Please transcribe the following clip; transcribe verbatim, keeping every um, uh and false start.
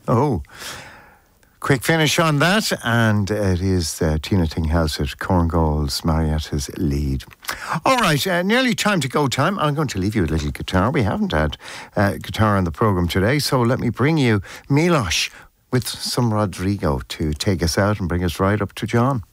Oh, quick finish on that, and it is uh, Tina Tinghouse at Corngall's Marietta's lead. All right, uh, nearly time to go time. I'm going to leave you with a little guitar. We haven't had uh, guitar on the programme today, so let me bring you Milosh with some Rodrigo to take us out and bring us right up to John.